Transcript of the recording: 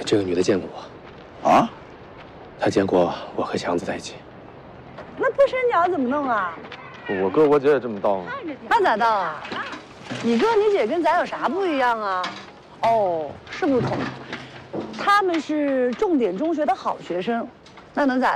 这个女的见过我。啊？她见过我和强子在一起。 那不伸脚怎么弄啊？ 我哥我姐也这么道。 那咋道啊？你哥你姐跟咱有啥不一样啊？哦，是不同。他们是重点中学的好学生，那能咋